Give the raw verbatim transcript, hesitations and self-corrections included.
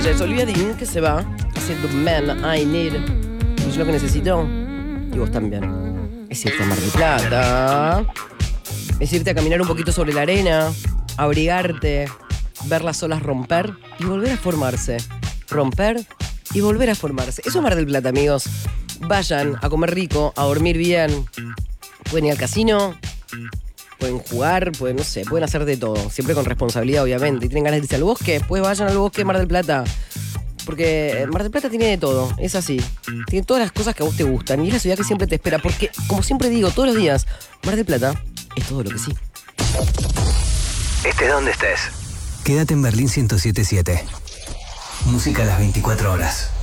Ella es Olivia Dean, que se va haciendo Man I Need. Y yo lo que necesito, y vos también, es irte a Mar del Plata. Es irte a caminar un poquito sobre la arena, abrigarte, ver las olas romper y volver a formarse. Romper y volver a formarse. Eso es Mar del Plata, amigos. Vayan a comer rico, a dormir bien. Pueden ir al casino, pueden jugar, pueden, no sé, pueden hacer de todo. Siempre con responsabilidad, obviamente. Y tienen ganas de irse al bosque, pues vayan al bosque de Mar del Plata. Porque Mar del Plata tiene de todo, es así. Tiene todas las cosas que a vos te gustan. Y es la ciudad que siempre te espera. Porque, como siempre digo, todos los días, Mar del Plata es todo lo que sí. Estés donde estés. Quédate en Berlín ciento siete punto siete. Música a las veinticuatro horas.